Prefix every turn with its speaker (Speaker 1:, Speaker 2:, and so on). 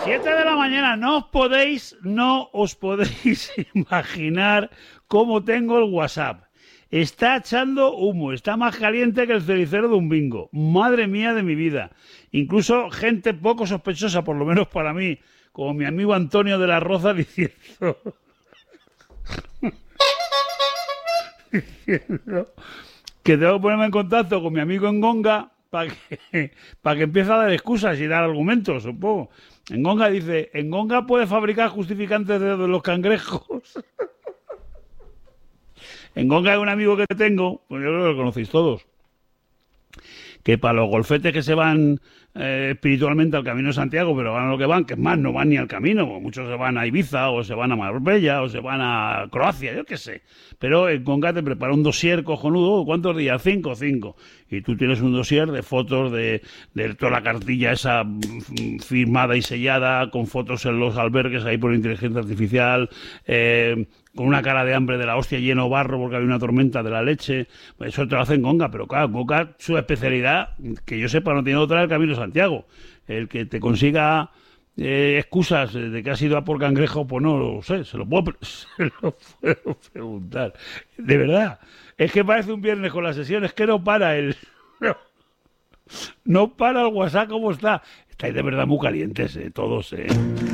Speaker 1: 7 de la mañana, no os podéis imaginar cómo tengo el WhatsApp. Está echando humo, está más caliente que el cenicero de un bingo. Madre mía de mi vida. Incluso gente poco sospechosa, por lo menos para mí, como mi amigo Antonio de la Roza diciendo que tengo que ponerme en contacto con mi amigo Engonga para que empiece a dar excusas y dar argumentos, supongo. Engonga dice, Engonga puede fabricar justificantes de los cangrejos. Engonga es un amigo que tengo, pues yo creo que lo conocéis todos, que para los golfetes que se van espiritualmente al Camino de Santiago, pero van a lo que van, que es más, no van ni al camino, muchos se van a Ibiza, o se van a Marbella, o se van a Croacia, yo qué sé. Pero Engonga te prepara un dossier cojonudo, ¿cuántos días? 5. Y tú tienes un dossier de fotos de toda la cartilla esa firmada y sellada, con fotos en los albergues ahí por inteligencia artificial, con una cara de hambre de la hostia, lleno de barro porque había una tormenta de la leche. Eso te lo hacen Engonga, pero claro, Engonga, su especialidad, que yo sepa, no tiene otra, el Camino de Santiago. El que te consiga excusas de que has ido a por cangrejo, pues no lo sé, se lo puedo preguntar. De verdad, es que parece un viernes con la sesión, es que no para no para el WhatsApp como está. Estáis de verdad muy calientes, todos,